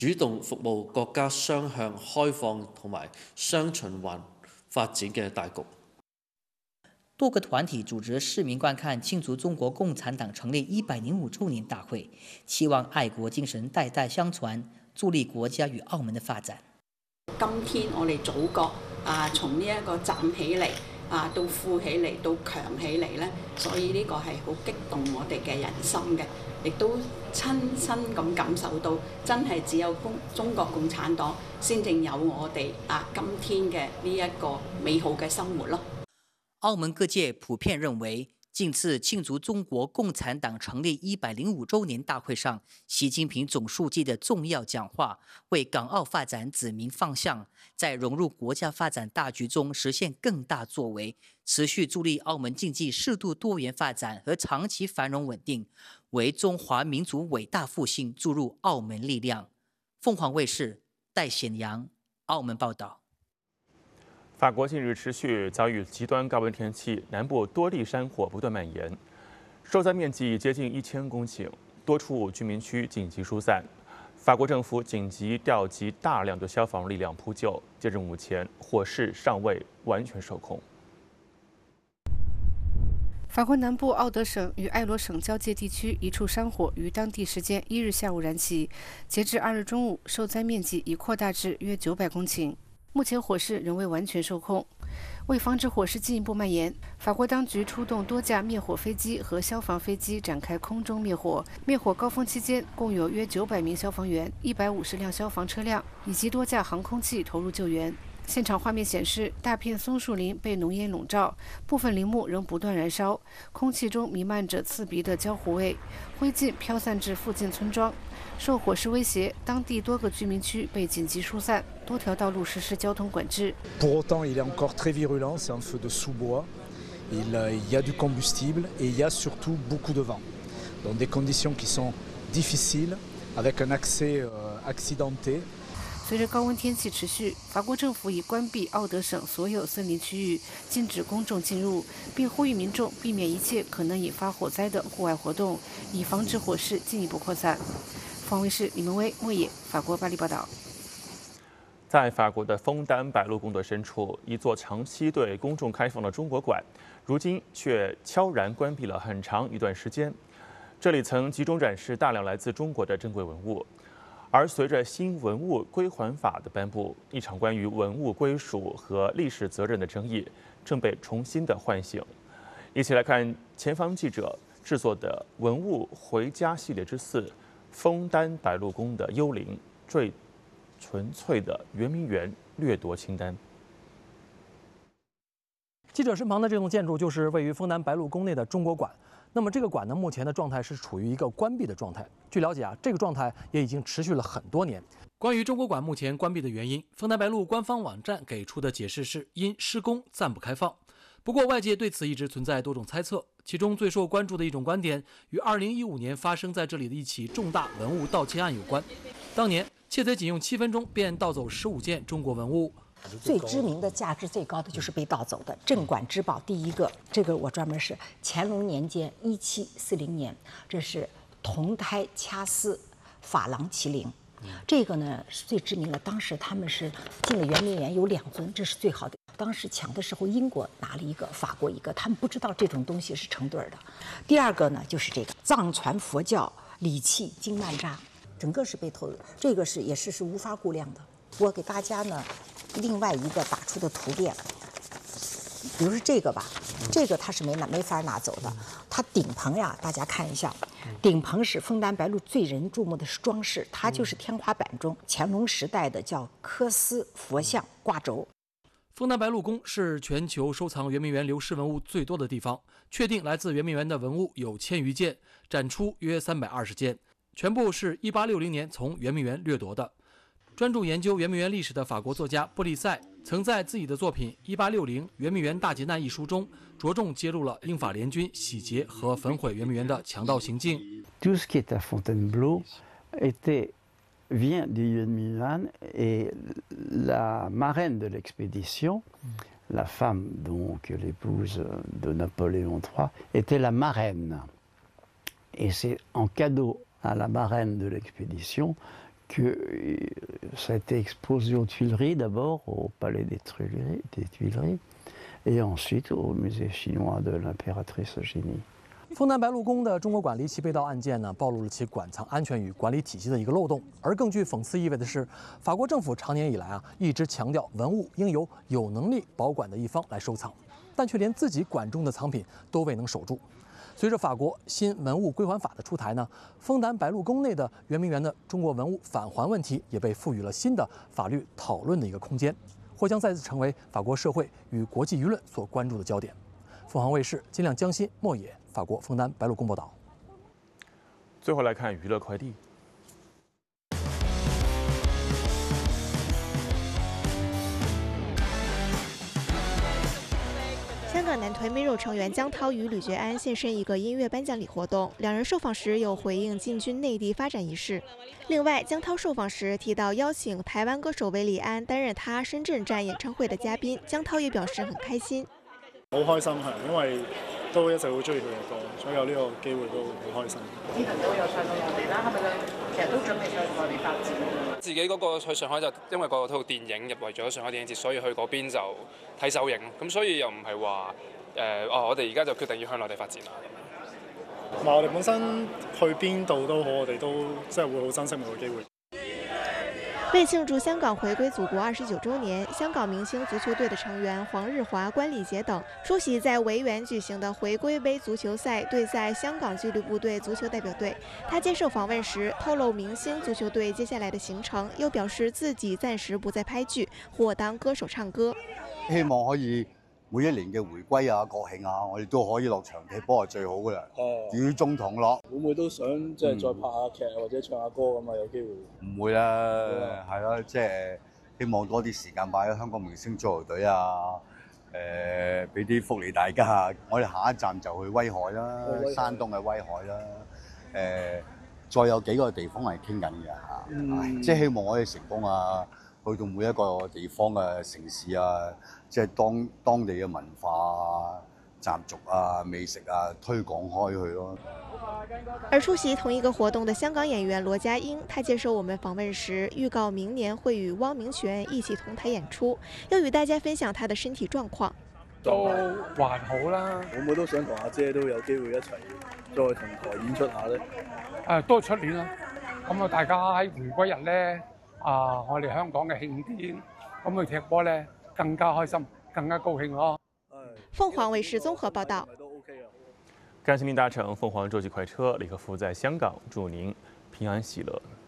主動服務國家雙向開放同埋雙循環發展嘅大局。 多个团体组织市民观看庆祝中国共产党成立105周年大会，期望愛國精神代代相傳，助力國家與澳門的發展。 今天我哋祖國從呢一個站起嚟到富起嚟到強起嚟咧，所以呢個係好激動我哋嘅人心嘅，亦都親身咁感受到，真係只有中國共產黨先正有我哋今天嘅呢一個美好嘅生活咯。 澳門各界普遍認為，近次慶祝中國共產黨成立105周年大會上，習近平總書記的重要講話，為港澳發展指明方向，在融入國家發展大局中實現更大作為，持續助力澳門經濟適度多元發展和長期繁榮穩定，為中華民族偉大復興注入澳門力量。鳳凰衛視戴顯陽澳門報道。 法國近日持續遭遇極端高溫天氣，南部多地山火不斷蔓延，受災面積接近1000公頃，多處居民區緊急疏散。法國政府緊急調集大量的消防力量撲救，截至目前，火勢尚未完全受控。 法國南部奧德省與埃羅省交界地區一處山火於當地時間1日下午燃起，截至2日中午，受災面積已擴大至約900公頃。目前火勢仍未完全受控。为防止火勢進一步蔓延，法國當局出動多架滅火飛機和消防飛機展開空中滅火。滅火高峰期間，共有約900名消防員、150輛消防車輛以及多架航空器投入救援。現場畫面顯示，大片松樹林被濃煙籠罩，部分林木仍不斷燃燒，空氣中彌漫着刺鼻的焦糊味，灰燼飄散至附近村莊。受火勢威脅，當地多個居民區被緊急疏散，多條道路實施交通管制。 Pour autant, il est encore très virulent, c'est un feu de sous-bois. Il y a du combustible et il y a surtout beaucoup de vent. Dans des conditions qui sont difficiles, avec un accès accidenté. 隨着高溫天氣持續，法國政府已關閉奧德省所有森林區域，禁止公眾進入，並呼籲民眾避免一切可能引發火災的戶外活動，以防止火勢進一步擴散。方衛視李文威、莫野，法國巴黎報道。 在法國的楓丹白露宮的深處，一座長期對公眾開放的中國館，如今卻悄然關閉了很長一段時間。這裡曾集中展示大量來自中國的珍貴文物。而隨着新文物歸還法的頒布，一場關於文物歸屬和歷史責任的爭議正被重新的喚醒。一起來看前方記者製作的文物回家系列之4，楓丹白露宮的幽靈最純粹的圓明園掠奪清單。 記者身旁的這棟建築就是位於楓丹白露宮內的中國館。那麼這個館呢，目前的狀態是處於一個關閉的狀態。據了解啊，這個狀態也已經持續了很多年。關於中國館目前關閉的原因，楓丹白露官方網站給出的解釋是因施工暫不開放。不過外界對此一直存在多種猜測，其中最受關注的一種觀點與2015年發生在這裡的一起重大文物盜竊案有關。當年竊賊僅用7分鐘便盜走15件中國文物。 最知名的價值最高的就是被盜走的鎮館之寶，第一個，這個我專門是乾隆年間1740年，這是銅胎掐絲珐琅麒麟，這個呢是最知名的。當時他們是進了圓明園有2尊，這是最好的。當時搶的時候，英國拿了一個，法國一個，他們不知道這種東西是成對的。第二個呢就是這個藏傳佛教禮器經曼扎，整個是被偷的，這個是也是無法估量的。我給大家呢另外一個打出的圖片，比如說這個吧，這個它是沒法拿走的。它頂棚呀，大家看一下，頂棚是楓丹白露最人注目的是裝飾，它就是天花板中乾隆時代的叫珂絲佛像掛軸。 楓丹白露宮是全球收藏圓明園流失文物最多的地方，確定來自圓明園的文物有1000餘件，展出約320件，全部是1860年從圓明園掠奪的。專注研究圓明園歷史的法國作家布利塞曾在自己的作品《1860圓明園大劫難》一書中，着重揭露了英法聯軍洗劫和焚毀圓明園的強盜行徑。 Tout ce qui est à Fontainebleau vient du Yuan et la marraine de l'expédition, la femme donc l'épouse de Napoléon III, était la marraine. Et c'est en cadeau à la marraine de l'expédition que ça a été exposé aux Tuileries d'abord, au palais des Tuileries, et ensuite au musée chinois de l'impératrice Eugénie. 枫丹白露宫的中国馆离奇被盗案件呢，暴露了其馆藏安全与管理体系的一个漏洞。而更具讽刺意味的是，法国政府长年以来一直强调文物应由有能力保管的一方来收藏，但却连自己管中的藏品都未能守住。随着法国新文物归还法的出台呢，枫丹白露宫内的圆明园的中国文物返还问题也被赋予了新的法律讨论的一个空间，或将再次成为法国社会与国际舆论所关注的焦点。凤凰卫视金亮、江欣、莫野，法国枫丹白露宫报道。 最后来看娱乐快递。 香港男团 Mirror 成员姜涛与吕觉安现身一个音乐颁奖礼活动，两人受访时有回应进军内地发展一事。另外，姜涛受访时提到邀请台湾歌手韦礼安擔任他深圳站演唱會嘅嘉賓，姜涛也表示很開心。 好開心係，因為都一直好中意佢嘅歌，所以有呢個機會都好開心。之前都有上到內地啦，係咪其實都準備上內地發展？ 自己嗰個去上海就因為嗰套電影入圍咗上海電影節，所以去嗰邊就睇首映，咁所以又唔係話我哋而家就決定要向內地發展啦。 同埋我哋本身去邊度都好，我哋都即係會好珍惜每個機會。 为庆祝香港回归祖国29周年，香港明星足球队的成员黄日华、关礼杰等出席在维园举行的回归杯足球赛对赛香港纪律部队足球代表队。他接受访问時透露明星足球隊接下來的行程，又表示自己暫時不再拍劇或當歌手唱歌。 希望可以每一年嘅回歸啊、國慶啊，我哋都可以落場踢波係最好㗎啦。與眾同樂。 會唔會都想即係再拍下劇或者唱下歌咁啊？有機會？ 唔會啦，係咯，即係希望多啲時間擺喺香港明星足球隊啊，俾啲福利大家。我哋下一站就去威海啦，山東嘅威海啦，再有幾個地方係傾緊嘅嚇，即係希望可以成功啊！去到每一個地方嘅城市啊，即係當地嘅文化啊、習俗啊、美食啊推廣開去咯。 而出席同一個活動的香港演員羅家英，他接受我們訪問時預告明年會與汪明荃一起同台演出，又與大家分享他的身體狀況。 都還好啦，會唔會都想同阿姐都有機會一齊再同台演出下咧？ 都出年啦，咁啊大家喺回歸日咧。我哋香港嘅慶典，咁去踢波咧更加開心，更加高興咯。 鳳凰衛視綜合報道。 感謝您搭乘鳳凰洲際快車，李克夫在香港，祝您平安喜樂。